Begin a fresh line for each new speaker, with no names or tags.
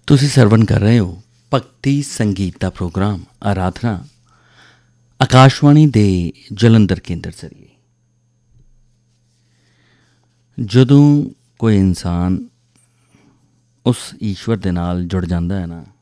ਤੁਸੀਂ ਸਰਵਣ ਕਰ ਰਹੇ ਹੋ ਭਗਤੀ ਸੰਗੀਤ ਦਾ ਪ੍ਰੋਗਰਾਮ ਆਰਾਧਨਾ ਆਕਾਸ਼ਵਾਣੀ ਦੇ ਜਲੰਧਰ ਕੇਂਦਰ ਜ਼ਰੀਏ। ਜਦੋਂ ਕੋਈ ਇਨਸਾਨ ਉਸ ਈਸ਼ਵਰ ਦੇ ਨਾਲ ਜੁੜ ਜਾਂਦਾ ਹੈ ਨਾ,